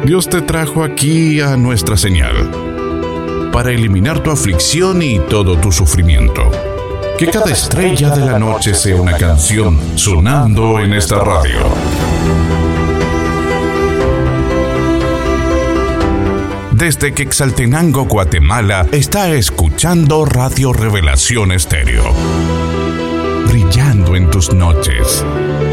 Dios te trajo aquí a nuestra señal para eliminar tu aflicción y todo tu sufrimiento. Que cada estrella de la noche sea una canción sonando en esta radio. Desde Quetzaltenango, Guatemala, está escuchando Radio Revelación Estéreo. Brillando en tus noches.